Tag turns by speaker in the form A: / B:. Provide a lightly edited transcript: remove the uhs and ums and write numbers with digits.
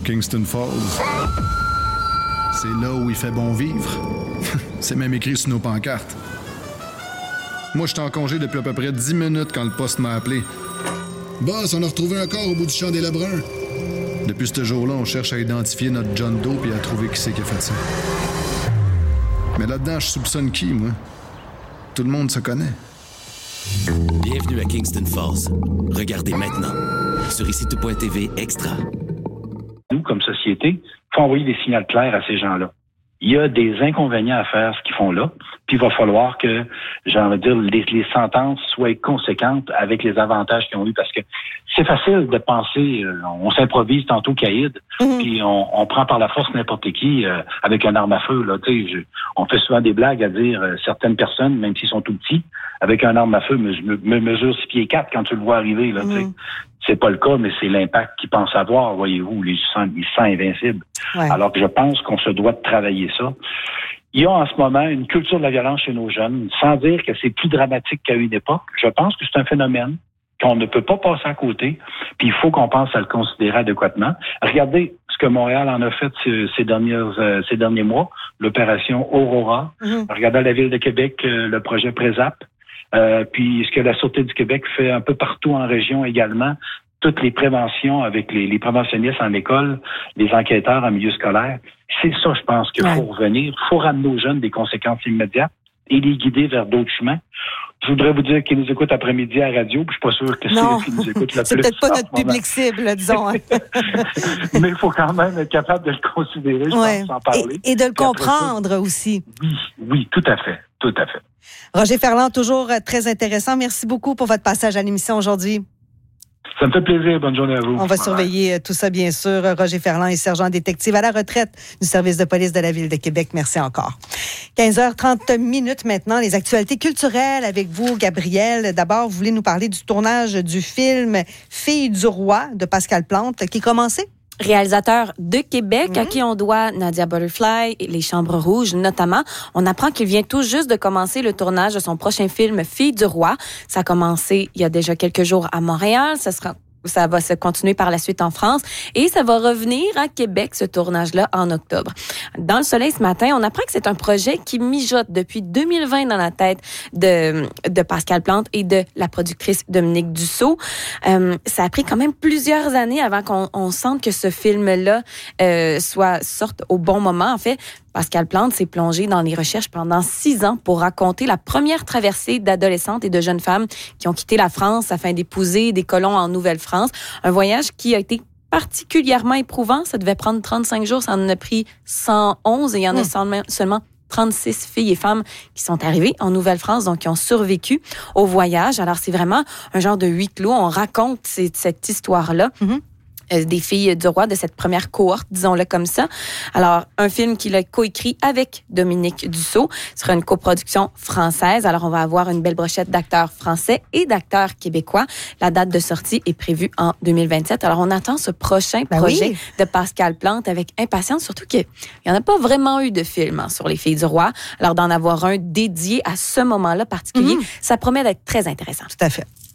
A: Kingston Falls. C'est là où il fait bon vivre. C'est même écrit sur nos pancartes. Moi, j'étais en congé depuis à peu près 10 minutes quand le poste m'a appelé.
B: Boss, on a retrouvé un corps au bout du champ des Lebrun.
A: Depuis ce jour-là, on cherche à identifier notre John Doe et à trouver qui c'est qui a fait ça. Mais là-dedans, je soupçonne qui, moi? Tout le monde se connaît.
C: Bienvenue à Kingston Falls. Regardez maintenant sur ICTO.tv Extra.
D: Nous, comme société, il faut envoyer des signaux clairs à ces gens-là. Il y a des inconvénients à faire ce qu'ils font là, puis il va falloir que, j'ai envie de dire, les sentences soient conséquentes avec les avantages qu'ils ont eu, parce que c'est facile de penser, on s'improvise tantôt caïd, puis on prend par la force n'importe qui avec un arme à feu. Là, on fait souvent des blagues à dire certaines personnes, même s'ils sont tout petits, avec un arme à feu, me mesure 6 pieds 4 quand tu le vois arriver. Là, c'est pas le cas, mais c'est l'impact qu'ils pensent avoir, voyez-vous, ils se sentent invincibles. Ouais. Alors que je pense qu'on se doit de travailler ça. Il y a en ce moment une culture de la violence chez nos jeunes, sans dire que c'est plus dramatique qu'à une époque. Je pense que c'est un phénomène qu'on ne peut pas passer à côté, puis il faut qu'on pense à le considérer adéquatement. Regardez ce que Montréal en a fait ces derniers mois, l'opération Aurora. Regardez la Ville de Québec, le projet Présap. Puis ce que la Sûreté du Québec fait un peu partout en région également, toutes les préventions avec les préventionnistes en école, les enquêteurs en milieu scolaire. C'est ça, je pense, qu'il faut revenir. Il faut ramener aux jeunes des conséquences immédiates et les guider vers d'autres chemins. Je voudrais vous dire qu'ils nous écoutent après-midi à la radio, puis je suis pas sûr que c'est eux qui nous écoutent le plus.
E: C'est peut-être pas notre public cible, disons.
D: Mais il faut quand même être capable de le considérer, je pense, sans parler.
E: Et de le comprendre ça, aussi.
D: Oui, tout à fait, tout à fait.
E: Roger Ferland, toujours très intéressant. Merci beaucoup pour votre passage à l'émission aujourd'hui.
D: Ça me fait plaisir. Bonne journée à vous.
E: On va surveiller tout ça, bien sûr. Roger Ferland est sergent détective à la retraite du service de police de la Ville de Québec. Merci encore. 15h30 maintenant, les actualités culturelles avec vous, Gabrielle. D'abord, vous voulez nous parler du tournage du film Filles du roi de Pascal Plante qui est commencé?
F: Réalisateur de Québec, à qui on doit Nadia Butterfly et Les Chambres Rouges notamment. On apprend qu'il vient tout juste de commencer le tournage de son prochain film Filles du roi. Ça a commencé il y a déjà quelques jours à Montréal. Ça va se continuer par la suite en France et ça va revenir à Québec, ce tournage-là, en octobre. Dans Le Soleil ce matin, on apprend que c'est un projet qui mijote depuis 2020 dans la tête de Pascal Plante et de la productrice Dominique Dussault. Ça a pris quand même plusieurs années avant qu'on sente que ce film-là sorte au bon moment. En fait, Pascal Plante s'est plongé dans les recherches pendant 6 ans pour raconter la première traversée d'adolescentes et de jeunes femmes qui ont quitté la France afin d'épouser des colons en Nouvelle-France. Un voyage qui a été particulièrement éprouvant. Ça devait prendre 35 jours. Ça en a pris 111 et il y en a seulement 36 filles et femmes qui sont arrivées en Nouvelle-France, donc qui ont survécu au voyage. Alors, c'est vraiment un genre de huis clos. On raconte cette histoire-là. Des filles du roi de cette première cohorte, disons-le comme ça. Alors, un film qu'il a coécrit avec Dominique Dussault. Ce sera une coproduction française. Alors, on va avoir une belle brochette d'acteurs français et d'acteurs québécois. La date de sortie est prévue en 2027. Alors, on attend ce prochain projet de Pascal Plante avec impatience, surtout qu'il n'y en a pas vraiment eu de film sur les filles du roi. Alors, d'en avoir un dédié à ce moment-là particulier, ça promet d'être très intéressant.
E: Tout à fait.